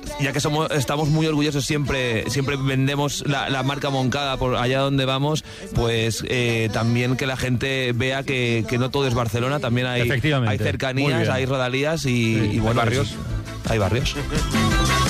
ya que estamos muy orgullosos, siempre vendemos la marca Moncada por allá donde vamos, pues también que la gente vea que no todo es Barcelona, también hay cercanías, hay rodalías y bueno, hay barrios. Hay barrios.